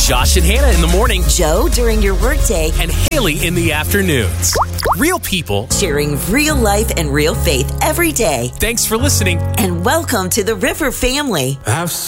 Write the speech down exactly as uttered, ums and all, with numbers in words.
Josh and Hannah in the morning, Joe during your workday, and Haley in the afternoons. Real people, sharing real life and real faith every day. Thanks for listening. And welcome to the River family. I've